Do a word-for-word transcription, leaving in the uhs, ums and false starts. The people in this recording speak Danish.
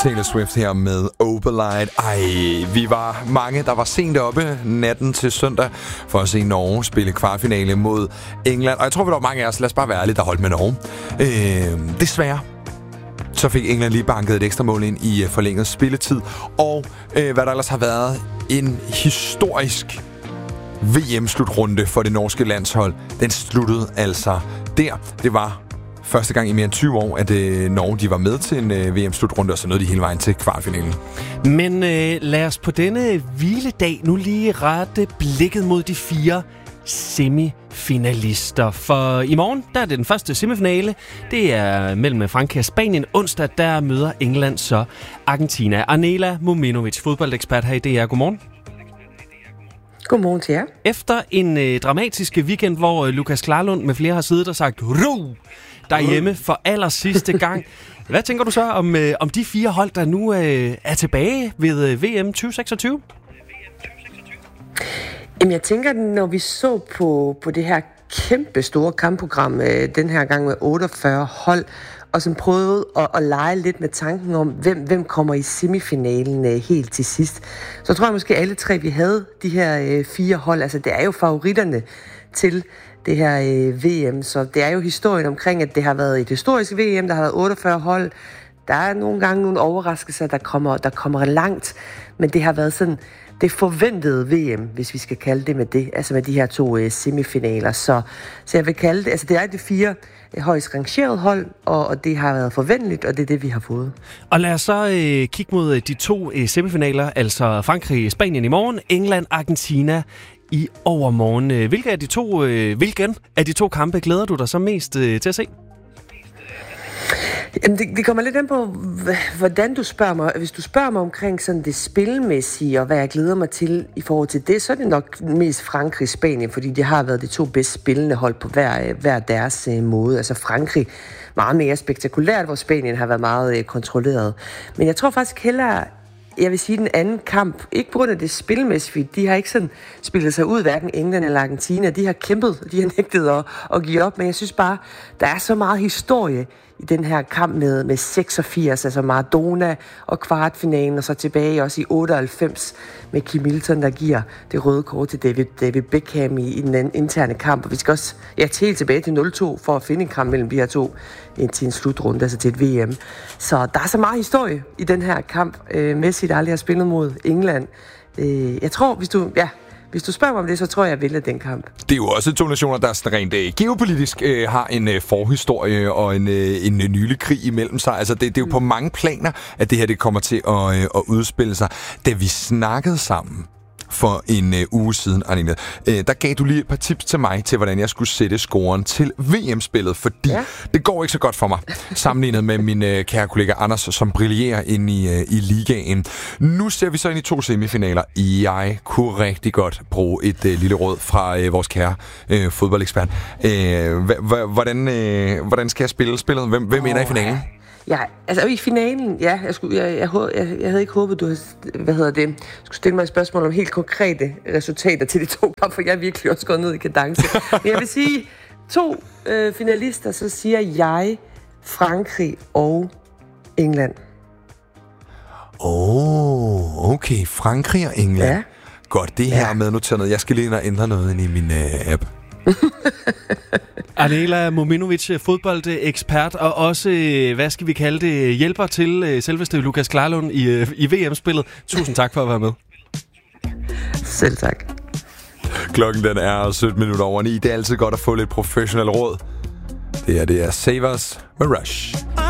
Taylor Swift her med Opalite. Ej, vi var mange, der var sent oppe natten til søndag for at se Norge spille kvartfinale mod England. Og jeg tror, vi var mange af os, lad os bare være ærlige, der holdt med Norge. Øh, desværre så fik England lige banket et ekstra mål ind i forlænget spilletid. Og øh, hvad der ellers har været en historisk V M-slutrunde for det norske landshold, den sluttede altså der. Det var første gang i mere end tyve år, at øh, Norge de var med til en øh, V M-slutrunde, og så nåede de hele vejen til kvartfinalen. Men øh, lad os på denne hviledag nu lige rette blikket mod de fire semifinalister. For i morgen, der er det den første semifinale. Det er mellem Frankrig og Spanien. Onsdag, der møder England så Argentina. Arnela Mominovic, fodboldekspert her i D R. Godmorgen. Godmorgen til jer. Efter en øh, dramatisk weekend, hvor øh, Lukas Klarlund med flere har siddet og sagt ro derhjemme for aller sidste gang. Hvad tænker du så om, øh, om de fire hold, der nu øh, er tilbage ved øh, V M tyve seksogtyve? Jamen, jeg tænker, når vi så på, på det her kæmpe store kampprogram, øh, den her gang med otteogfyrre hold, og som prøvede at, at lege lidt med tanken om, hvem, hvem kommer i semifinalen øh, helt til sidst. Så tror jeg måske alle tre, vi havde de her øh, fire hold. Altså, det er jo favoritterne til det her øh, V M, så det er jo historien omkring, at det har været et historisk V M, der har været otteogfyrre hold. Der er nogle gange nogle overraskelser, der kommer, der kommer langt, men det har været sådan det forventede V M, hvis vi skal kalde det med det, altså med de her to øh, semifinaler. Så, så jeg vil kalde det, altså det er de fire øh, højst rangerede hold, og, og det har været forventeligt, og det er det, vi har fået. Og lad os så øh, kigge mod de to øh, semifinaler, altså Frankrig-Spanien i morgen, England-Argentina i overmorgen. Hvilke af de to, øh, hvilken af de to kampe glæder du dig så mest øh, til at se? Jamen, det, det kommer lidt an på, hvordan du spørger mig. Hvis du spørger mig omkring sådan det spilmæssige, og hvad jeg glæder mig til i forhold til det, så er det nok mest Frankrig-Spanien, fordi de har været de to bedst spillende hold på hver, hver deres øh, måde. Altså Frankrig meget mere spektakulært, hvor Spanien har været meget øh, kontrolleret. Men jeg tror faktisk hellere, jeg vil sige den anden kamp, ikke på grund af det spilmæssige, de har ikke sådan spillet sig ud, hverken England eller Argentina. De har kæmpet, de har nægtet at, at give op, men jeg synes bare, der er så meget historie i den her kamp med, med seksogfirs, altså Maradona og kvartfinalen, og så tilbage også i otteoghalvfems med Kim Milton, der giver det røde kort til David, David Beckham i, i den interne kamp. Og vi skal også ja, helt tilbage til nul to for at finde en kamp mellem de her to til en slutrunde, altså til et V M. Så der er så meget historie i den her kamp. Øh, Messi, der aldrig har spillet mod England. Øh, jeg tror, hvis du... Ja, Hvis du spørger mig om det, så tror jeg, jeg vælger den kamp. Det er jo også to nationer, der sådan rent øh, geopolitisk øh, har en øh, forhistorie og en, øh, en nylig krig imellem sig. Altså, det, det er jo på mange planer, at det her det kommer til at, øh, at udspille sig. Da vi snakkede sammen for en øh, uge siden, Arnela, øh, der gav du lige et par tips til mig til, hvordan jeg skulle sætte scoren til V M-spillet, fordi ja. det går ikke så godt for mig, sammenlignet med min øh, kære kollega Anders, som brillerer inde i, øh, i ligaen. Nu ser vi så ind i to semifinaler. Jeg kunne rigtig godt bruge et øh, lille råd fra øh, vores kære øh, fodboldekspert. Øh, h- h- hvordan, øh, hvordan skal jeg spille spillet? Hvem, hvem oh, ender i finalen? Ja, altså i finalen, ja, jeg, skulle, jeg, jeg, jeg, jeg havde ikke håbet, du havde, hvad hedder det, skulle stille mig et spørgsmål om helt konkrete resultater til de to kampe, for jeg er virkelig også gået ned i kadence. Men jeg vil sige, to øh, finalister, så siger jeg Frankrig og England. Åh, oh, okay, Frankrig og England. Ja. Godt, det her ja. med noteret noget. Jeg skal lige ind og ændre noget ind i min øh, app. Arnela Mominovic, fodboldekspert, og også, hvad skal vi kalde det, hjælper til selveste Lukas Klarlund i, i V M-spillet. Tusind tak for at være med. Selv tak. Klokken den er sytten minutter over ni. Det er altid godt at få lidt professionel råd. Det her, det er Savers med Rush.